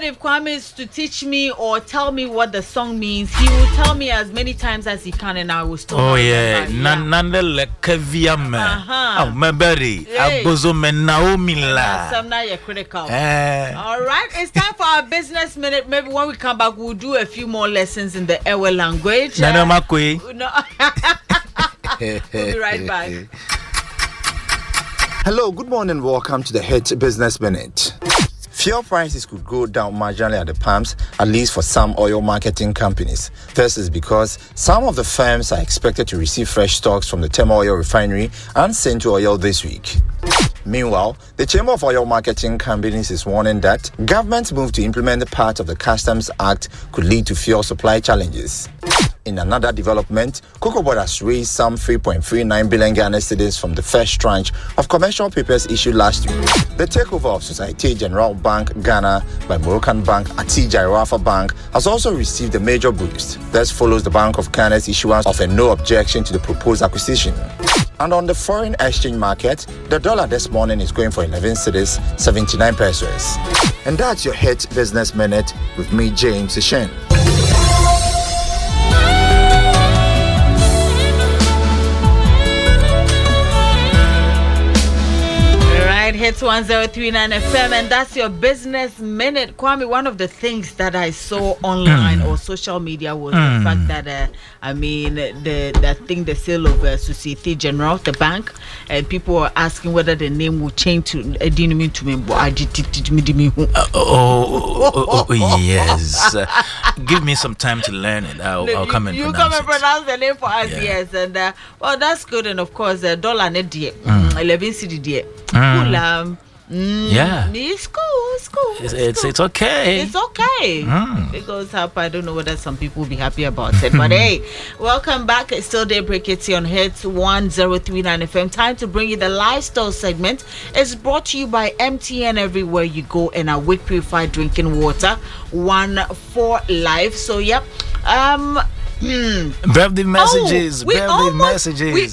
if Kwame is to teach me or tell me what the song means, he will tell me as many times as he can, and I will still. Oh yeah, Nanda lekavia me. Oh meberi, abozo me Naomi la. Some now you're critical. All right, it's time for our business minute. Maybe when we come back, we'll do a few more lessons in the Ewe language. No. We'll be right back. Hello, good morning. Welcome to the Hit Business Minute. Fuel prices could go down marginally at the pumps, at least for some oil marketing companies. This is because some of the firms are expected to receive fresh stocks from the Tema Oil Refinery and Central Oil this week. Meanwhile, the Chamber of Oil Marketing Companies is warning that government's move to implement the part of the Customs Act could lead to fuel supply challenges. In another development, Cocoa Board has raised some 3.39 billion Ghana cedis from the first tranche of commercial papers issued last week. The takeover of Societe Generale Bank Ghana by Moroccan bank Attijari Wafa Bank has also received a major boost. This follows the Bank of Ghana's issuance of a no objection to the proposed acquisition. And on the foreign exchange market, the dollar this morning is going for 11 cedis, 79 pesos. And that's your Hit Business Minute with me, James Ishen. Hits 1039 FM, and that's your business minute. Kwame, one of the things that I saw online or social media was the fact that the sale of Societe Generale, the bank, and people were asking whether the name will change to Edinumi Tumimbo. Yes. Give me some time to learn it. I'll come and pronounce it. You come and pronounce the name for us, yes. And well, that's good. And of course, dollar net 11 cedi. Yeah, it's cool. It's okay. It's okay. It goes up. I don't know whether some people will be happy about it, but hey, welcome back. It's still Daybreak. It's on Hits 1039 FM. Time to bring you the lifestyle segment. It's brought to you by MTN everywhere you go, and our Wick Purified Drinking Water 1 Life. So yep. Birthday messages. We almost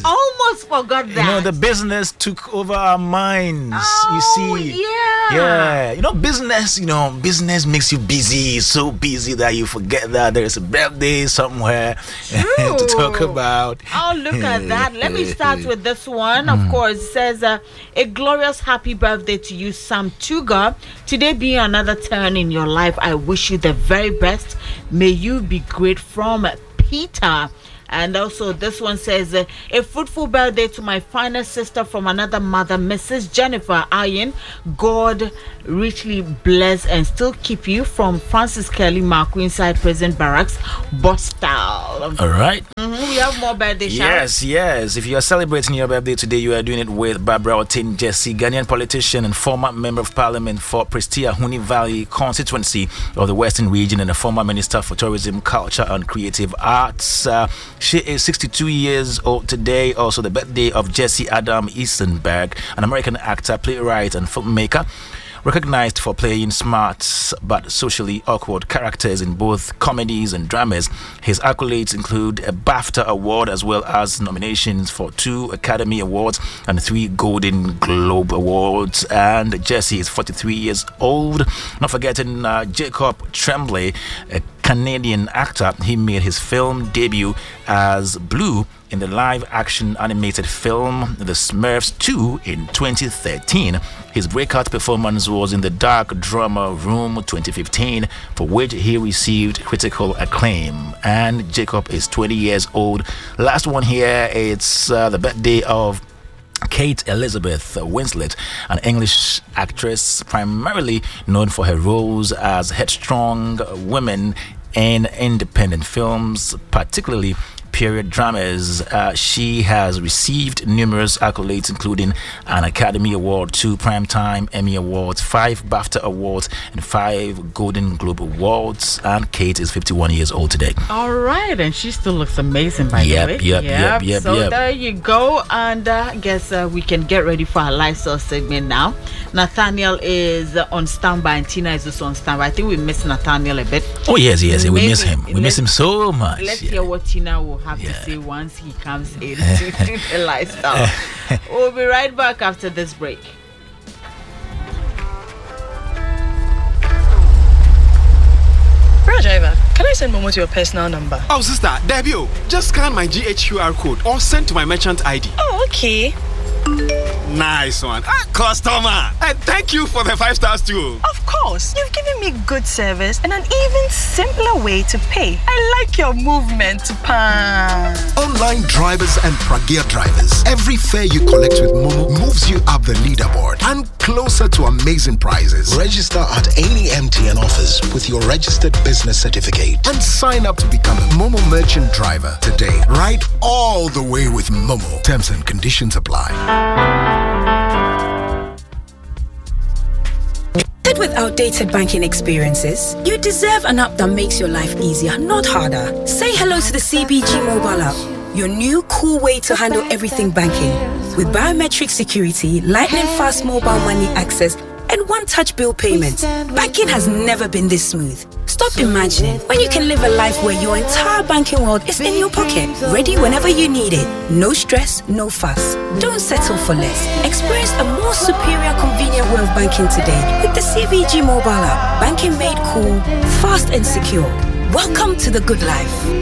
forgot that. You know, the business took over our minds. You see, yeah. Business makes you busy, so busy that you forget that there is a birthday somewhere to talk about. Oh, look at that. Let me start with this one. Of course, it says a glorious happy birthday to you, Sam Tuga. Today being another turn in your life, I wish you the very best. May you be great, from Peter. And also this one says a fruitful birthday to my finest sister from another mother, Mrs. Jennifer Ayen. God richly bless and still keep you, from Francis Kelly Marco inside Prison Barracks, Bostal. All right. We have more birthday shouts. Yes. If you are celebrating your birthday today, you are doing it with Barbara Otin Jesse, Ghanaian politician and former member of parliament for Prestia Huni Valley constituency of the Western region, and a former minister for tourism, culture and creative arts. She is 62 years old today. Also the birthday of Jesse Adam Eisenberg, an American actor, playwright and filmmaker, recognized for playing smart but socially awkward characters in both comedies and dramas. His accolades include a BAFTA award, as well as nominations for 2 Academy Awards and 3 Golden Globe Awards. And Jesse is 43 years old. Not forgetting Jacob Tremblay, a Canadian actor. He made his film debut as Blue in the live-action animated film The Smurfs 2 in 2013. His breakout performance was in the dark drama Room 2015, for which he received critical acclaim. And Jacob is 20 years old. Last one here, it's the birthday of Kate Elizabeth Winslet, an English actress primarily known for her roles as headstrong women in independent films, particularly period dramas. She has received numerous accolades, including an Academy Award, 2 Primetime Emmy Awards, 5 BAFTA Awards, and 5 Golden Globe Awards. And Kate is 51 years old today. All right, and she still looks amazing, by the way. Yep. So there you go, and I guess we can get ready for our lifestyle segment now. Nathaniel is on standby, and Tina is also on standby. I think we miss Nathaniel a bit. Oh yes, we miss him. We miss him so much. Let's hear what Tina will have to say once he comes in to the lifestyle. We'll be right back after this break. send Momo to your personal number? Oh, sister, Debut, just scan my GHQR code or send to my merchant ID. Oh, okay. Nice one. Customer. And thank you for the 5 stars too. Of course. You've given me good service and an even simpler way to pay. I like your movement, Pan. Online drivers and Pragya drivers. Every fare you collect with Momo moves you up the leaderboard and closer to amazing prizes. Register at any MTN office with your registered business certificate and sign up to become a Momo merchant driver today. Ride all the way with Momo. Terms and conditions apply. With outdated banking experiences, you deserve an app that makes your life easier, not harder. Say hello to the CBG mobile app, your new cool way to handle everything banking. With biometric security, lightning fast mobile money access, and one-touch bill payments, banking has never been this smooth. Stop imagining when you can live a life where your entire banking world is in your pocket, ready whenever you need it. No stress, no fuss. Don't settle for less. Experience a more superior, convenient way of banking today with the CBG mobile app. Banking made cool, fast and secure. Welcome to the good life.